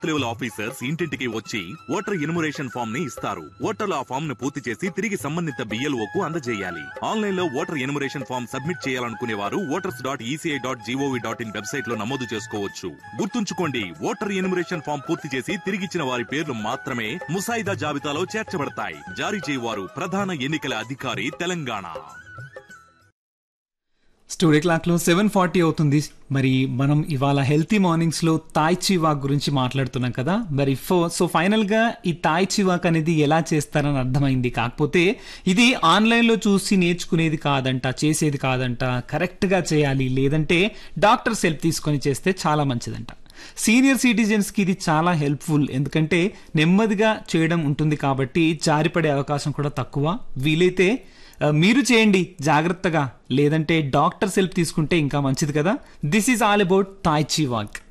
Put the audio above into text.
Level officers ఇంటింటికి వచ్చి voter enumeration form ని ఇస్తారు. ఓటర్లు ఆ ఫామ్ ను పూర్తి చేసి తిరిగి సంబంధిత BLOకు అందజేయాలి. ఆన్లైన్ లో ఓటర్ ఎన్యుమరేషన్ ఫామ్ సబ్మిట్ చేయాలనుకునే వారు voters.eci.gov.in వెబ్సైట్ లో నమోదు చేసుకోవచ్చు. గుర్తుంచుకోండి, ఓటర్ ఎన్యుమరేషన్ ఫామ్ పూర్తి చేసి తిరిగిచ్చిన వారి పేర్లు మాత్రమే ముసాయిదా జాబితాలో చేర్చబడతాయి. జారీ చేయవారు ప్రధాన ఎన్నికల అధికారి, తెలంగాణ. స్టోరీ క్లాక్లో 7:40 అవుతుంది. మరి మనం ఇవాళ హెల్తీ మార్నింగ్స్లో తాయ్ చీ వాక్ గురించి మాట్లాడుతున్నాం కదా. మరి సో ఫైనల్గా ఈ తాయ్ చీ వాక్ అనేది ఎలా చేస్తారని అర్థమైంది. కాకపోతే ఇది ఆన్లైన్లో చూసి నేర్చుకునేది కాదంట, చేసేది కాదంట, కరెక్ట్గా చేయాలి. లేదంటే డాక్టర్స్ హెల్ప్ తీసుకొని చేస్తే చాలా మంచిదంట. సీనియర్ సిటిజన్స్కి ఇది చాలా హెల్ప్ఫుల్, ఎందుకంటే నెమ్మదిగా చేయడం ఉంటుంది కాబట్టి జారిపడే అవకాశం కూడా తక్కువ. వీలైతే మీరు చేయండి జాగ్రత్తగా, లేదంటే డాక్టర్స్ హెల్ప్ తీసుకుంటే ఇంకా మంచిది కదా. This is all about Thai చీ వాక్.